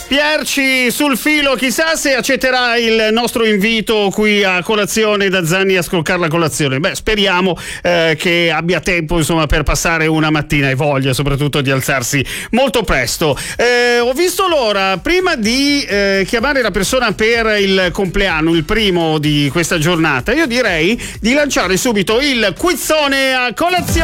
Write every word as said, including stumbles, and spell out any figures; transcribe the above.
Pierci sul filo, chissà se accetterà il nostro invito qui a colazione da Zanni a scroccare la colazione. Beh, speriamo eh, che abbia tempo, insomma, per passare una mattina e voglia soprattutto di alzarsi molto presto. Eh, ho visto l'ora, prima di eh, chiamare la persona per il compleanno, il primo di questa giornata, io direi di lanciare subito il quizzone a colazione.